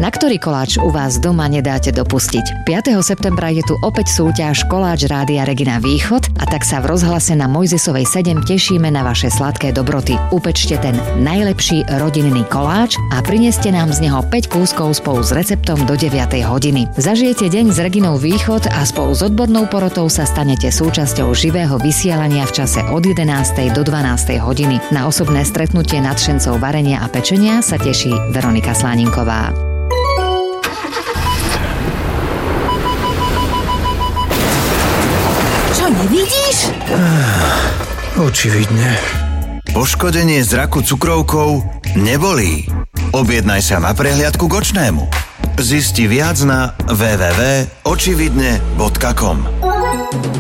Na ktorý koláč u vás doma nedáte dopustiť? 5. septembra je tu opäť súťaž Koláč Rádia Regina Východ a tak sa v rozhlase na Mojzesovej 7 tešíme na vaše sladké dobroty. Upečte ten najlepší rodinný koláč a prineste nám z neho 5 kúskov spolu s receptom do 9. hodiny. Zažijete deň s Reginou Východ a spolu s odbornou porotou sa stanete súčasťou živého vysielania v čase od 11. do 12. hodiny. Na osobné stretnutie nadšencov varenia a pečenia sa teší Veronika Sláninková. Čo, nevidíš? Očividne. Poškodenie zraku cukrovkou nebolí. Objednaj sa na prehliadku k očnému. Zisti viac na www.očividne.com.